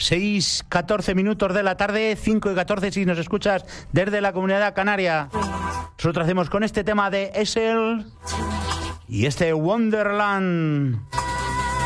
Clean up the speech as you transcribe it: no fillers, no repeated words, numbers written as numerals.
6:14 de la tarde, 5:14 si nos escuchas desde la Comunidad Canaria. Nosotros hacemos con este tema de Essel y este Wonderland.